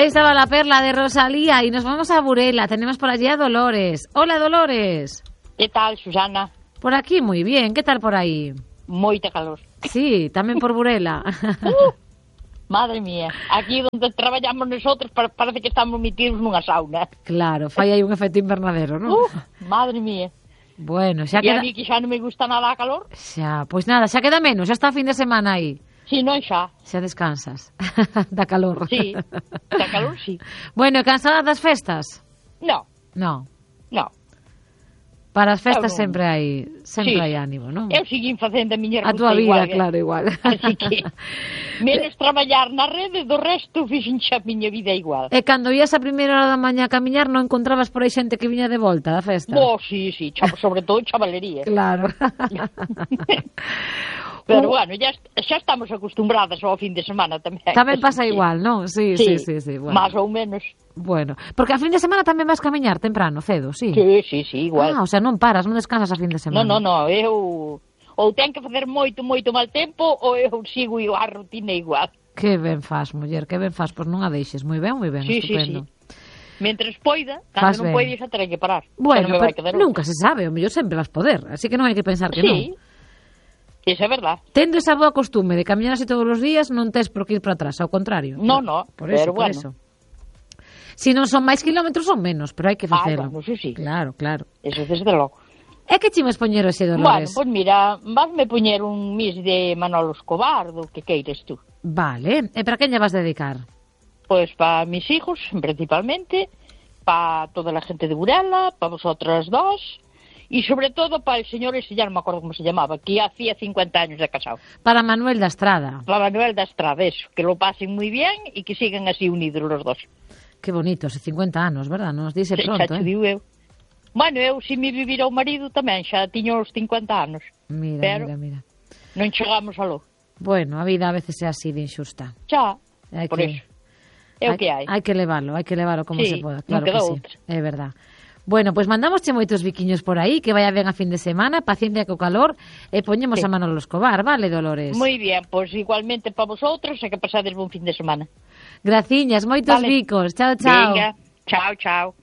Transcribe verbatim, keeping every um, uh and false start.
Ahí estaba la perla de Rosalía y nos vamos a Burela. Tenemos por allí a Dolores. Hola, Dolores. ¿Qué tal, Susana? Por aquí muy bien. ¿Qué tal por ahí? Moita calor. Sí, tamén por Burela. Uh, madre mía, aquí donde traballamos nosotros parece que estamos metidos nunha sauna. Claro, fai aí un efecto invernadero, non? Uh, madre mía. Bueno, xa e queda... a mí que xa non me gusta nada a calor. Xa, pois nada, xa queda menos, xa está a fin de semana aí. Si, non xa. Xa descansas da calor. Sí, da calor, sí. Bueno, e cansada das festas? No. No. No. Para as festas non... sempre hai sempre sí. hai ánimo, non? Eu seguín facendo a miña ruta igual. A tua vida, igual, claro, igual. Así que, menos traballar na rede, do resto fixen xa a miña vida igual. E cando ías a primeira hora da mañá a camiñar, non encontrabas por aí xente que viña de volta da festa? Oh, sí, sí, sobre todo chavalería. Claro. Pero uh, bueno, ya, xa estamos acostumbradas ao fin de semana tamén. Tamén pasa que... igual, non? Sí, sí, sí, sí, sí. Bueno. Más ou menos. Bueno, porque a fin de semana tamén vas camiñar temprano, cedo, sí? Sí, sí, sí, igual. Ah, o sea, non paras, non descansas a fin de semana. Non, non, non, eu... Ou ten que facer moito, moito mal tempo, ou eu sigo a rutina igual. Que ben faz, muller, que ben faz, pois non a deixes. Moi ben, moi ben, sí, estupendo. Sí, sí. Mentres poida, cando non poide xa terei que parar. Bueno, pero nunca se sabe, o mellor sempre vas poder, así que non hai que pensar que sí. non. Sí, iso é verdad. Tendo esa boa costume de camiñar así todos os días, non tes por que ir para atrás, ao contrario. No, no, por eso, pero por bueno. Eso. Si non son máis kilómetros, son menos, pero hai que facelo. Ah, bueno, eso sí. Claro, claro. Eso desde logo. É que chimes poñer ese Bueno, Dolores? pois pues mira, vasme poñer un mis de Manolo Escobar, do que queires tú. Vale, e para quen lle vas dedicar? Pois pues para mis hijos, principalmente, para toda a gente de Burela, para vosotras dos, y sobre todo para el señor ese, ya no me acuerdo cómo se llamaba, que hacía cincuenta años de casado. Para Manuel da Estrada. Para Manuel da Estrada, eso, que lo pasen muy bien y que sigan así unidos los dos. Qué bonito, hace cincuenta anos, verdad? Nos dice sí, pronto, xa eh? Digo eu. Bueno, eu se me vivira o marido tamén, xa tiño os cincuenta anos. Mira, pero mira, mira. Non chegamos a lo. Bueno, a vida a veces é así de injusta. Xa, hai por que... eso. É o que hai. Hai que leválo, hai que leválo como sí, se poda. Claro que sí, outra. É verdad. Bueno, pois pues mandamosche moitos biquiños por aí, que vaya ben a fin de semana, paciencia co calor, e poñemos sí. a Manolo Escobar, vale, Dolores? Moi bien, pois pues igualmente para vosotros, e que pasades bon fin de semana. Graciñas, moitos vale. bicos. Chao, chao. Venga, chao, chao.